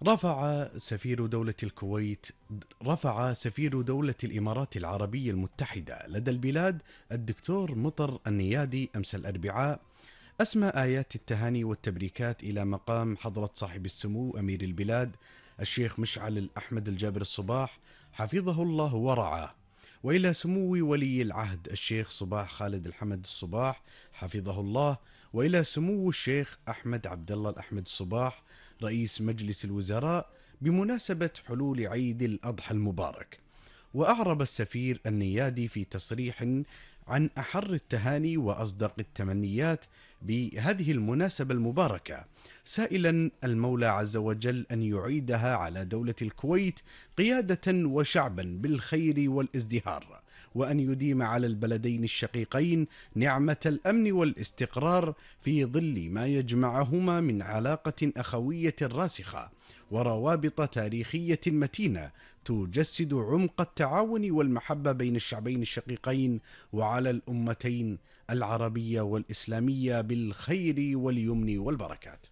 رفع سفير دولة الإمارات العربية المتحدة لدى البلاد الدكتور مطر النيادي أمس الأربعاء أسمى آيات التهاني والتبريكات إلى مقام حضرة صاحب السمو أمير البلاد الشيخ مشعل الأحمد الجابر الصباح حفظه الله ورعاه، وإلى سمو ولي العهد الشيخ صباح خالد الحمد الصباح حفظه الله، وإلى سمو الشيخ أحمد عبد الله الأحمد الصباح رئيس مجلس الوزراء بمناسبة حلول عيد الأضحى المبارك. وأعرب السفير النيادي في تصريح عن أحر التهاني وأصدق التمنيات بهذه المناسبة المباركة، سائلا المولى عز وجل أن يعيدها على دولة الكويت قيادة وشعبا بالخير والازدهار، وأن يديم على البلدين الشقيقين نعمة الأمن والاستقرار في ظل ما يجمعهما من علاقة أخوية راسخة وروابط تاريخية متينة تجسد عمق التعاون والمحبة بين الشعبين الشقيقين وعلى الأمتين العربية والإسلامية بالخير واليمن والبركات.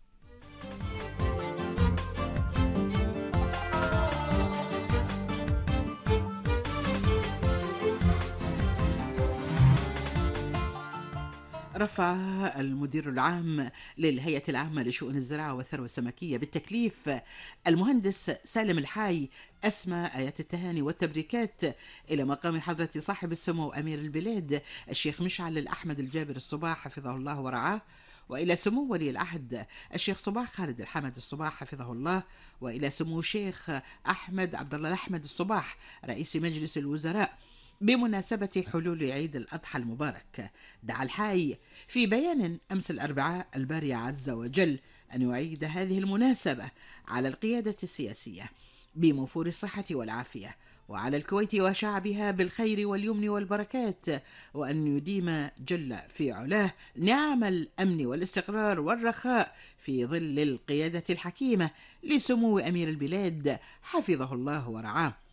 رفع المدير العام للهيئة العامة لشؤون الزراعة والثروة السمكية بالتكليف المهندس سالم الحاي أسمى آيات التهاني والتبريكات إلى مقام حضرة صاحب السمو أمير البلاد الشيخ مشعل الأحمد الجابر الصباح حفظه الله ورعاه، وإلى سمو ولي العهد الشيخ صباح خالد الحمد الصباح حفظه الله، وإلى سمو الشيخ أحمد عبد الله الأحمد الصباح رئيس مجلس الوزراء بمناسبة حلول عيد الأضحى المبارك. دعا الحاي في بيان أمس الأربعاء الباري عز وجل أن يعيد هذه المناسبة على القيادة السياسية بموفور الصحة والعافية، وعلى الكويت وشعبها بالخير واليمن والبركات، وأن يديم جل في علاه نعم الأمن والاستقرار والرخاء في ظل القيادة الحكيمة لسمو أمير البلاد حفظه الله ورعاه.